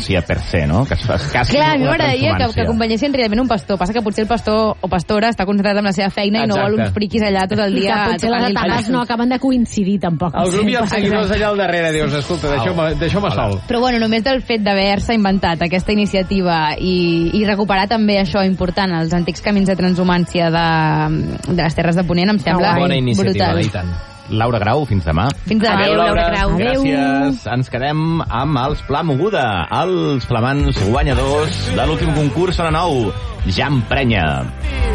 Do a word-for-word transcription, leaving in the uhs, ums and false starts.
transhumància per se, no? Que es fa quasi Clar, a mi una m'agradaria que, transhumància. que acompanyessin realment un pastor. Passa que potser el pastor o pastora està concentrat en la seva feina i no Exacte. vol uns friquis allà tot el I dia. que potser les etapes no acaben de coincidir, tampoc. El grup i els seguidors allà al darrere, dius, escolta, deixeu-me deixeu sol. Però bueno, només del fet d'haver-se inventat aquesta iniciativa i, i recuperar també això important, els antics camins de transhumància de, de les Terres de Ponent, em sembla Bona iniciativa, brutal. i tant. Laura Grau, fins demà. Fins demà. Adéu, Laura. Laura Grau. Adéu. Gràcies. Ens quedem amb els Pla Moguda, els flamants guanyadors de l'últim concurs Sona Nou. Ja emprenya.